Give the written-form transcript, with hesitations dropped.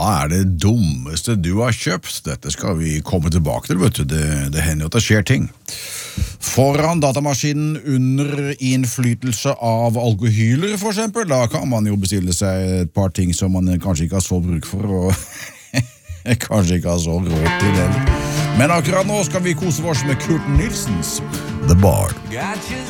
Hva det dummeste du har kjøpt? Dette skal vi komme tilbake til, vet du. Det hender at det skjer ting. Foran datamaskinen under innflytelse av alkohyler, for eksempel, da kan man jo bestille seg et par ting som man kanskje ikke har så bruk for, og kanskje ikke har så råd til det. Men akkurat nå skal vi kose oss med Kurt Nilsens The Bar.